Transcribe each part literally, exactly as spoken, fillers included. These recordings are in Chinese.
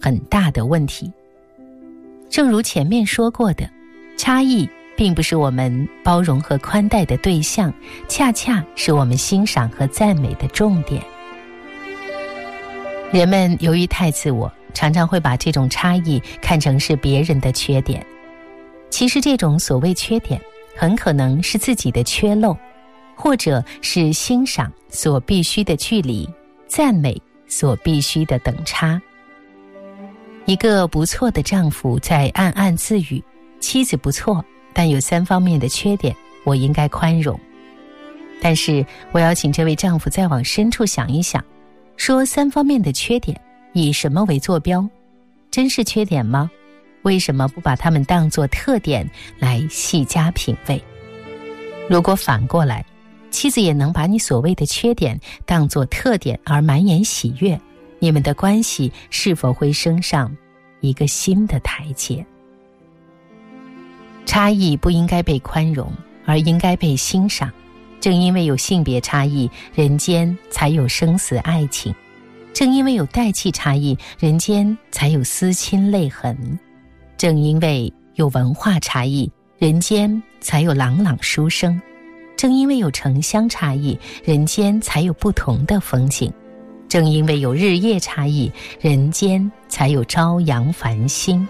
很大的问题。正如前面说过的，差异并不是我们包容和宽待的对象，恰恰是我们欣赏和赞美的重点。人们由于太自我，常常会把这种差异看成是别人的缺点。其实这种所谓缺点，很可能是自己的缺漏，或者是欣赏所必须的距离，赞美所必须的等差。一个不错的丈夫在暗暗自语，妻子不错，但有三方面的缺点，我应该宽容。但是我要请这位丈夫再往深处想一想，说三方面的缺点，以什么为坐标？真是缺点吗？为什么不把它们当作特点来细加品味？如果反过来，妻子也能把你所谓的缺点当作特点而满眼喜悦，你们的关系是否会升上一个新的台阶？差异不应该被宽容，而应该被欣赏。正因为有性别差异，人间才有生死爱情；正因为有代际差异，人间才有撕亲泪痕；正因为有文化差异，人间才有朗朗书声；正因为有城乡差异，人间才有不同的风景；正因为有日夜差异，人间才有朝阳繁星。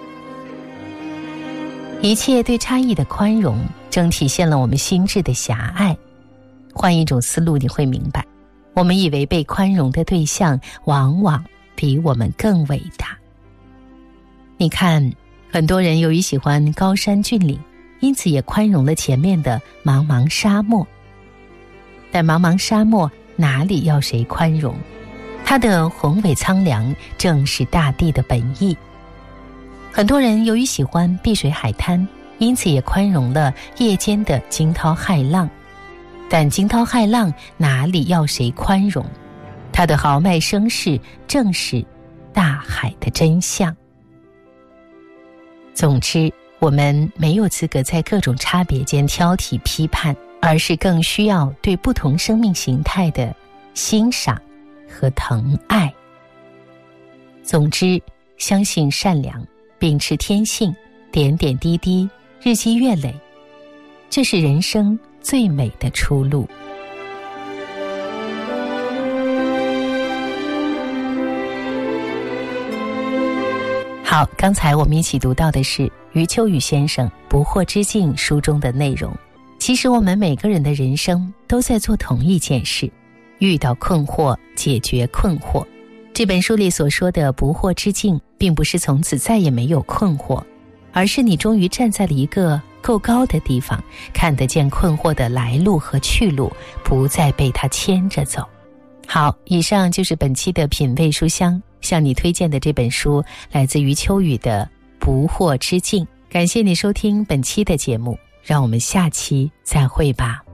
一切对差异的宽容，正体现了我们心智的狭隘。换一种思路，你会明白，我们以为被宽容的对象，往往比我们更伟大。你看，很多人由于喜欢高山峻岭，因此也宽容了前面的茫茫沙漠。但茫茫沙漠哪里要谁宽容？它的宏伟苍凉正是大地的本意。很多人由于喜欢碧水海滩，因此也宽容了夜间的惊涛骇浪。但惊涛骇浪哪里要谁宽容？它的豪迈声势正是大海的真相。总之，我们没有资格在各种差别间挑剔批判，而是更需要对不同生命形态的欣赏和疼爱。总之，相信善良，秉持天性，点点滴滴，日积月累，这是人生最美的出路。好，刚才我们一起读到的是余秋雨先生《不惑之境》书中的内容。其实我们每个人的人生都在做同一件事，遇到困惑，解决困惑。这本书里所说的不惑之境，并不是从此再也没有困惑，而是你终于站在了一个够高的地方，看得见困惑的来路和去路，不再被它牵着走。好，以上就是本期的品味书香，向你推荐的这本书来自余秋雨的《不惑之境》。感谢你收听本期的节目，让我们下期再会吧。